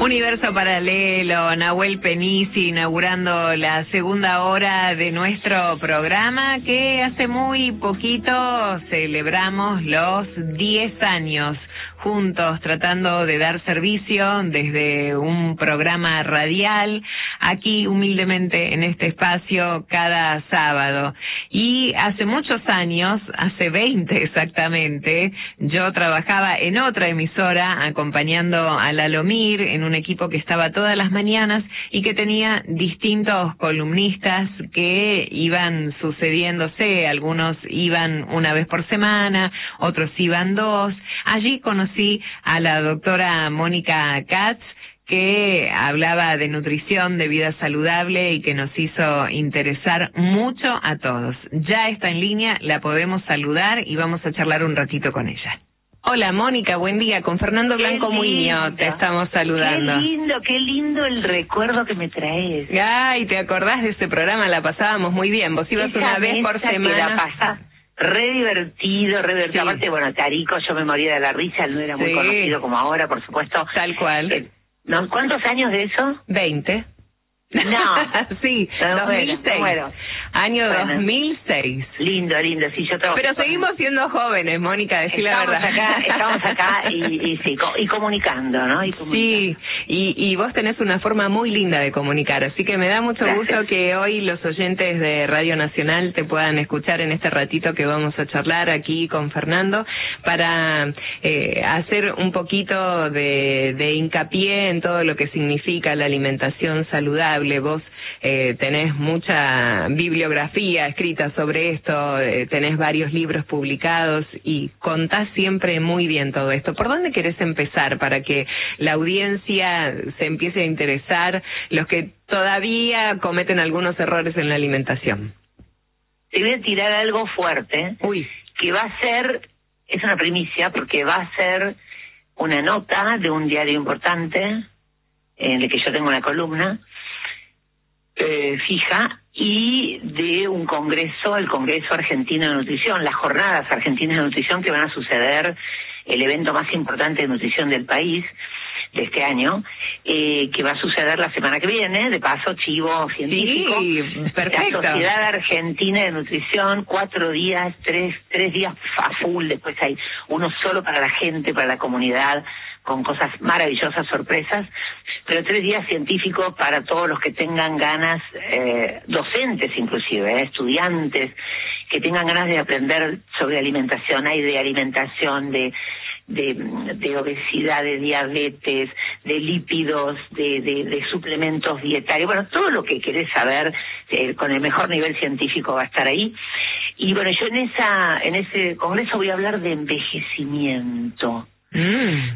Universo Paralelo, Nahuel Penisi inaugurando la segunda hora de nuestro programa que hace muy poquito celebramos los 10 años juntos tratando de dar servicio desde un programa radial aquí humildemente en este espacio cada sábado. Y hace muchos años, hace 20 exactamente, yo trabajaba en otra emisora acompañando a Lalomir en un equipo que estaba todas las mañanas y que tenía distintos columnistas que iban sucediéndose, algunos iban una vez por semana, otros iban dos. Allí conocí a la doctora Mónica Katz, que hablaba de nutrición, de vida saludable y que nos hizo interesar mucho a todos. Ya está en línea, la podemos saludar y vamos a charlar un ratito con ella. Hola Mónica, buen día, con Fernando Blanco Muiño te estamos saludando. Qué lindo el recuerdo que me traes. Ay, ¿te acordás de ese programa? La pasábamos muy bien, vos ibas una vez por semana. Re divertido. Sí. Aparte, bueno, Tarico, yo me moría de la risa, él no era muy conocido como ahora, por supuesto. Tal cual. ¿No? ¿Cuántos años de eso? 20. No. Sí, 2006. Bueno. Año 2006. Lindo, sí, yo trabajo. Pero seguimos siendo jóvenes, Mónica, decir la verdad. Estamos acá y comunicando, ¿no? Sí, y vos tenés una forma muy linda de comunicar, así que me da mucho gusto que hoy los oyentes de Radio Nacional te puedan escuchar en este ratito que vamos a charlar aquí con Fernando para hacer un poquito de hincapié en todo lo que significa la alimentación saludable. Vos tenés mucha bibliografía escrita sobre esto, tenés varios libros publicados y contás siempre muy bien todo esto. ¿Por dónde querés empezar para que la audiencia se empiece a interesar, los que todavía cometen algunos errores en la alimentación? Te voy a tirar algo fuerte, que va a ser, es una primicia, porque va a ser una nota de un diario importante, en el que yo tengo una columna fija, y de un congreso, el Congreso Argentino de Nutrición, las Jornadas Argentinas de Nutrición, que van a suceder, el evento más importante de nutrición del país de este año, que va a suceder la semana que viene, de paso, chivo científico. Sí, perfecto. La Sociedad Argentina de Nutrición, 4 días, tres días a full, después hay uno solo para la gente, para la comunidad, con cosas maravillosas, sorpresas, pero 3 días científicos para todos los que tengan ganas, docentes inclusive, estudiantes, que tengan ganas de aprender sobre alimentación. Hay de alimentación, de obesidad, de diabetes, de lípidos, de suplementos dietarios, bueno, todo lo que querés saber con el mejor nivel científico va a estar ahí. Y bueno, yo en ese congreso voy a hablar de envejecimiento.